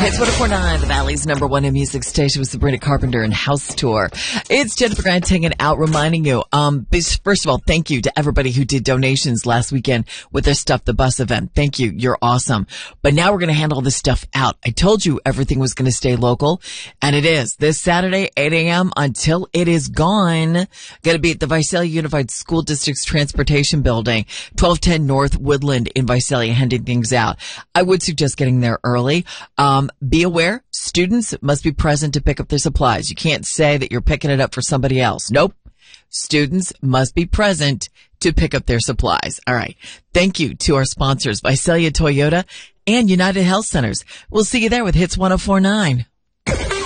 It's 104.9, the Valley's number one in music station with Sabrina Carpenter and House Tour. It's Jennifer Grant hanging out, reminding you, first of all, thank you to everybody who did donations last weekend with their Stuff the Bus event. Thank you. You're awesome. But now we're going to handle this stuff out. I told you everything was going to stay local, and it is. This Saturday, 8 a.m. until it is gone. Going to be at the Visalia Unified School District's Transportation Building, 1210 North Woodland in Visalia, handing things out. I would suggest getting there early. Be aware, students must be present to pick up their supplies. You can't say that you're picking it up for somebody else. Nope. Students must be present to pick up their supplies. All right. Thank you to our sponsors, Visalia Toyota and United Health Centers. We'll see you there with Hits 104.9.